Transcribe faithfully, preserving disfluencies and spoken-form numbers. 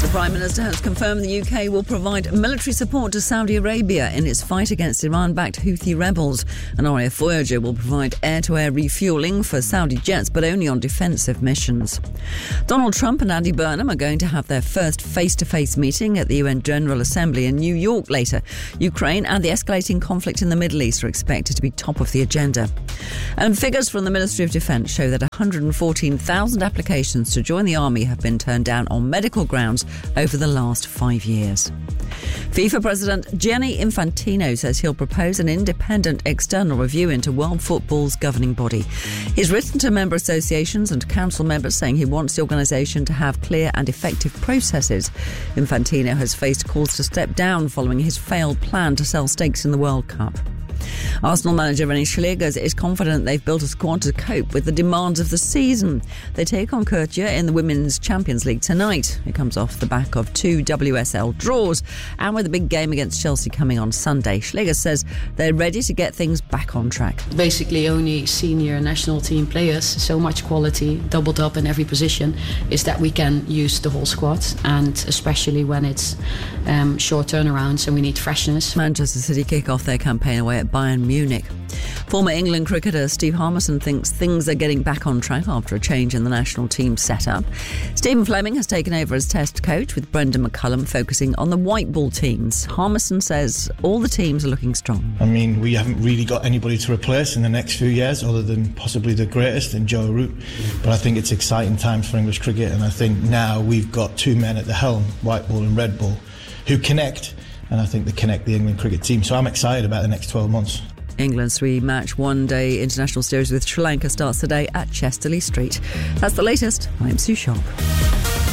The Prime Minister has confirmed the U K will provide military support to Saudi Arabia in its fight against Iran-backed Houthi rebels. And R A F Voyager will provide air-to-air refuelling for Saudi jets, but only on defensive missions. Donald Trump and Andy Burnham are going to have their first face-to-face meeting at the U N General Assembly in New York later. Ukraine and the escalating conflict in the Middle East are expected to be top of the agenda. And figures from the Ministry of Defence show that one hundred fourteen thousand applications to join the army have been turned down on medical grounds over the last five years. FIFA President Gianni Infantino says he'll propose an independent external review into world football's governing body. He's written to member associations and council members saying he wants the organisation to have clear and effective processes. Infantino has faced calls to step down following his failed plan to sell stakes in the World Cup. Arsenal manager René Schlegers is confident they've built a squad to cope with the demands of the season. They take on Courtier in the Women's Champions League tonight. It comes off the back of two W S L draws and with a big game against Chelsea coming on Sunday. Schlegers says they're ready to get things back on track. Basically only senior national team players, so much quality, doubled up in every position, is that we can use the whole squad, and especially when it's um, short turnarounds and we need freshness. Manchester City kick off their campaign away at Bayern Munich. Former England cricketer Steve Harmison thinks things are getting back on track after a change in the national team setup. Stephen Fleming has taken over as test coach, with Brendan McCullum focusing on the white ball teams. Harmison says all the teams are looking strong. I mean, we haven't really got anybody to replace in the next few years other than possibly the greatest in Joe Root. But I think it's exciting times for English cricket, and I think now we've got two men at the helm, white ball and red ball, who connect, and I think they connect the England cricket team. So I'm excited about the next twelve months. England's three-match one-day international series with Sri Lanka starts today at Chesterley Street. That's the latest. I'm Sue Sharp.